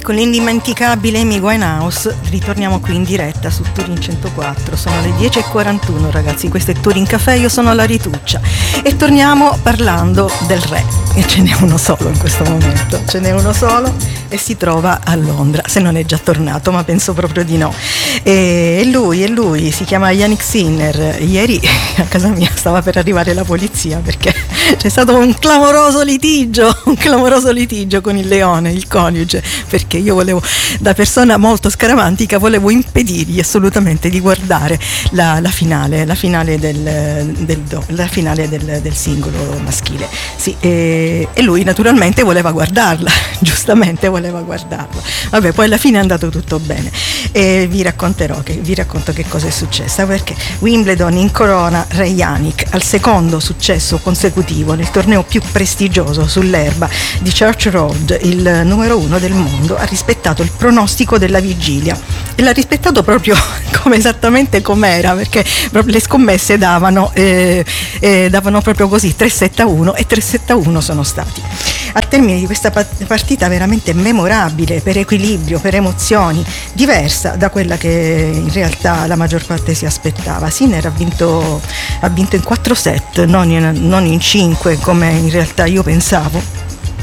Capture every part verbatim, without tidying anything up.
E con l'indimenticabile Amy Winehouse ritorniamo qui in diretta su Turin centoquattro. Sono le dieci e quarantuno, ragazzi, questo è Turin Café, io sono la Rituccia e torniamo parlando del re, e ce n'è uno solo in questo momento, ce n'è uno solo e si trova a Londra, se non è già tornato, ma penso proprio di no. E lui, e lui si chiama Jannik Sinner. Ieri a casa mia stava per arrivare la polizia perché c'è stato un clamoroso litigio, un clamoroso litigio con il leone, il coniuge, perché io volevo, da persona molto scaramantica, volevo impedirgli assolutamente di guardare la, la finale, la finale del, del, la finale del, del singolo maschile. Sì, e, e lui naturalmente voleva guardarla, giustamente voleva guardarla. Vabbè, poi alla fine è andato tutto bene e vi racconterò che, vi racconto che cosa è successo, perché Wimbledon incorona Re Jannik al secondo successo consecutivo nel torneo più prestigioso sull'erba di Church Road. Il numero uno del mondo ha rispettato il pronostico della vigilia e l'ha rispettato proprio come esattamente com'era, perché proprio le scommesse davano eh, eh, davano proprio così tre sette a uno e tre sette a uno sono stati. Al termine di questa partita veramente memorabile per equilibrio, per emozioni, diversa da quella che in realtà la maggior parte si aspettava, Sinner ha vinto, ha vinto in quattro set, non in, non in cinque come in realtà io pensavo.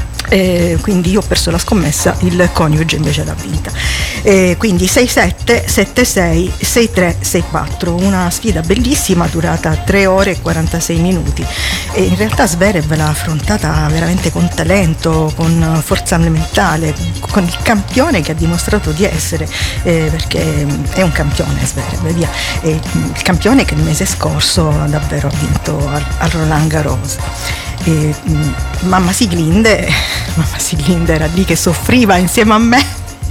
E quindi io ho perso la scommessa, il coniuge invece l'ha vinta. E quindi sei sette, sette sei, sei tre, sei quattro, una sfida bellissima durata tre ore e quarantasei minuti e in realtà Zverev l'ha affrontata veramente con talento, con forza mentale, con il campione che ha dimostrato di essere, eh, perché è un campione Zverev, via. È il campione che il mese scorso davvero ha vinto al, al Roland Garros. E, mh, mamma Sieglinde mamma Sieglinde era lì che soffriva insieme a me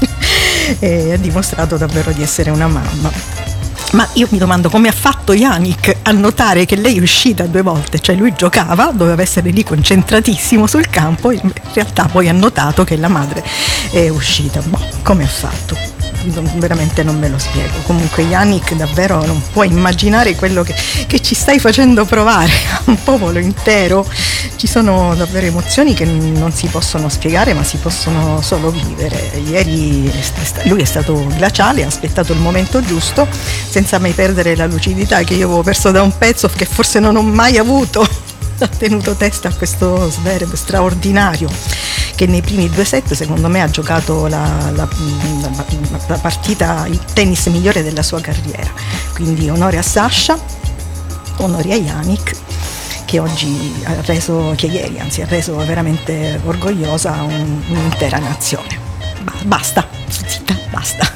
e ha dimostrato davvero di essere una mamma. Ma io mi domando come ha fatto Jannik a notare che lei è uscita due volte, cioè lui giocava, doveva essere lì concentratissimo sul campo, in realtà poi ha notato che la madre è uscita. Boh, come ha fatto? Veramente non me lo spiego. Comunque Jannik, davvero non puoi immaginare quello che, che ci stai facendo provare a un popolo intero. Ci sono davvero emozioni che non si possono spiegare ma si possono solo vivere. Ieri lui è stato glaciale, ha aspettato il momento giusto senza mai perdere la lucidità che io avevo perso da un pezzo, che forse non ho mai avuto. Ha tenuto testa a questo Zverev straordinario che nei primi due set secondo me ha giocato la, la, la, la partita, il tennis migliore della sua carriera. Quindi onore a Sasha, onore a Jannik, che oggi ha reso, che ieri anzi ha reso veramente orgogliosa un, un'intera nazione. Basta, zitta, basta.